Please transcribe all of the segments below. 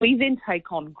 We then take on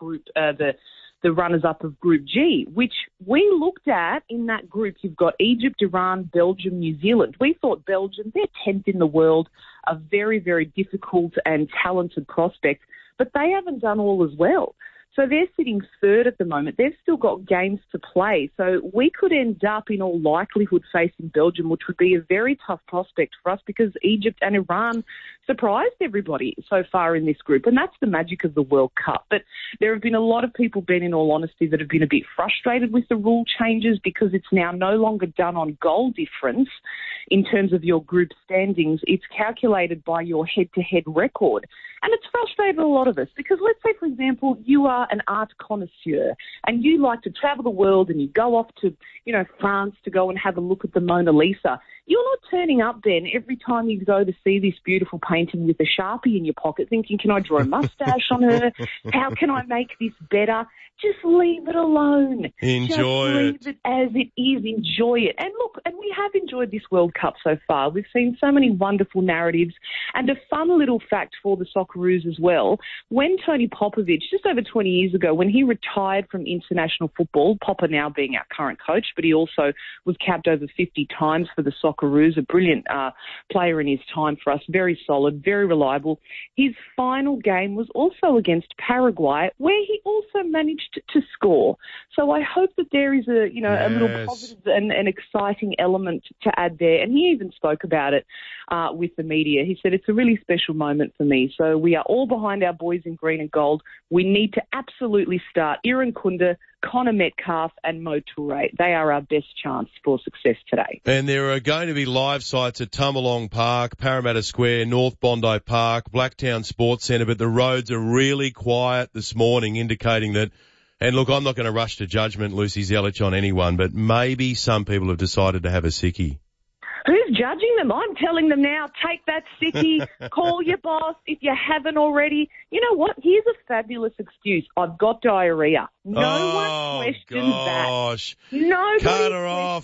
the runners-up of Group G, which we looked at. In that group, you've got Egypt, Iran, Belgium, New Zealand. We thought Belgium, they're 10th in the world, a very, very difficult and talented prospect, but they haven't done all as well. So they're sitting third at the moment. They've still got games to play. So we could end up, in all likelihood, facing Belgium, which would be a very tough prospect for us because Egypt and Iran surprised everybody so far in this group. And that's the magic of the World Cup. But there have been a lot of people, Ben, in all honesty, that have been a bit frustrated with the rule changes because it's now no longer done on goal difference in terms of your group standings. It's calculated by your head-to-head record. And it's frustrated a lot of us because let's say, for example, you are an art connoisseur and you like to travel the world and you go off to, France to go and have a look at the Mona Lisa. You're not turning up, Ben, every time you go to see this beautiful painting with a Sharpie in your pocket thinking, can I draw a mustache on her? How can I make this better? Just leave it alone. Enjoy it. Just leave it as it is. Enjoy it. And look, and we have enjoyed this World Cup so far. We've seen so many wonderful narratives. And a fun little fact for the Socceroos as well, when Tony Popovic, just over 20 years ago, when he retired from international football, Popper now being our current coach, but he also was capped over 50 times for the Socceroos, a brilliant player in his time for us, very solid, very reliable. His final game was also against Paraguay, where he also managed to score. So I hope that there is a little positive and an exciting element to add there. And he even spoke about it with the media. He said, it's a really special moment for me. So we are all behind our boys in green and gold. We need to absolutely start Iran Kunda, Connor Metcalf and Mo Toure. They are our best chance for success today. And there are going to be live sites at Tumalong Park, Parramatta Square, North Bondi Park, Blacktown Sports Centre, but the roads are really quiet this morning, indicating that. And look, I'm not going to rush to judgment, Lucy Zelic, on anyone, but maybe some people have decided to have a sickie. Who's judging them? I'm telling them now, take that sickie, call your boss if you haven't already. You know what? Here's a fabulous excuse. I've got diarrhea. No one questions that. Nobody cut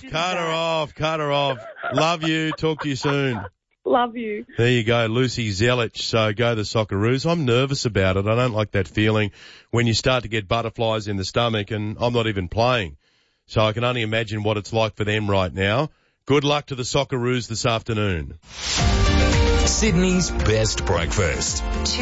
her off. Love you. Talk to you soon. Love you. There you go, Lucy Zelic. So go the Socceroos. I'm nervous about it. I don't like that feeling when you start to get butterflies in the stomach, and I'm not even playing. So I can only imagine what it's like for them right now. Good luck to the Socceroos this afternoon. Sydney's best breakfast.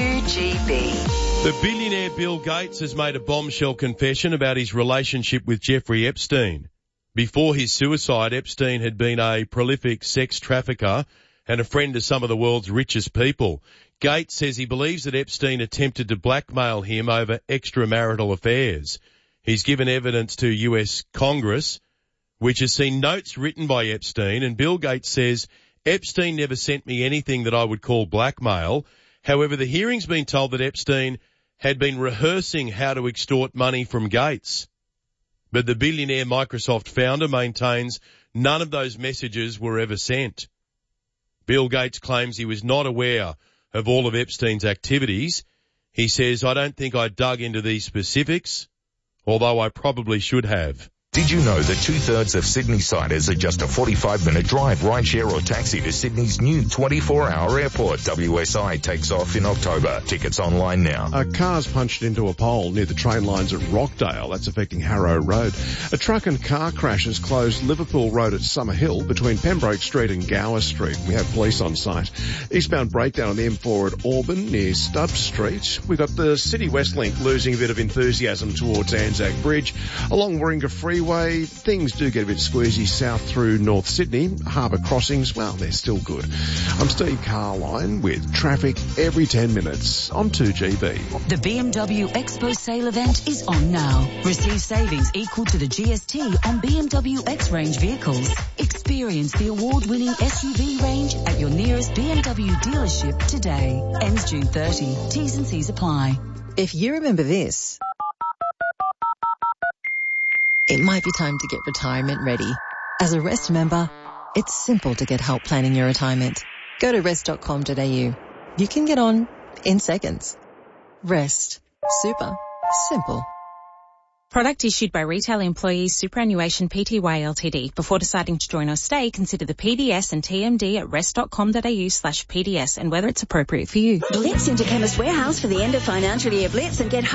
2GB. The billionaire Bill Gates has made a bombshell confession about his relationship with Jeffrey Epstein. Before his suicide, Epstein had been a prolific sex trafficker and a friend to some of the world's richest people. Gates says he believes that Epstein attempted to blackmail him over extramarital affairs. He's given evidence to US Congress, which has seen notes written by Epstein, and Bill Gates says Epstein never sent me anything that I would call blackmail. However, the hearing's been told that Epstein had been rehearsing how to extort money from Gates. But the billionaire Microsoft founder maintains none of those messages were ever sent. Bill Gates claims he was not aware of all of Epstein's activities. He says, I don't think I dug into these specifics, although I probably should have. Did you know that 2/3 of Sydney-siders are just a 45-minute drive, rideshare or taxi to Sydney's new 24-hour airport? WSI takes off in October. Tickets online now. A car's punched into a pole near the train lines at Rockdale. That's affecting Harrow Road. A truck and car crash has closed Liverpool Road at Summer Hill between Pembroke Street and Gower Street. We have police on site. Eastbound breakdown on the M4 at Auburn near Stubbs Street. We've got the City West Link losing a bit of enthusiasm towards Anzac Bridge. Along Warringah Freeway, things do get a bit squeezy south through North Sydney. Harbour crossings, well, they're still good. I'm Steve Carline with traffic every 10 minutes on 2GB. The BMW Expo sale event is on now. Receive savings equal to the GST on BMW X-Range vehicles. Experience the award-winning SUV range at your nearest BMW dealership today. Ends June 30. T's and C's apply. If you remember this, it might be time to get retirement ready. As a Rest member, it's simple to get help planning your retirement. Go to rest.com.au. You can get on in seconds. Rest. Super simple. Product issued by Retail Employees Superannuation Pty Ltd. Before deciding to join or stay, consider the PDS and TMD at rest.com.au/PDS and whether it's appropriate for you. Blitz into Chemist Warehouse for the end of financial year blitz and get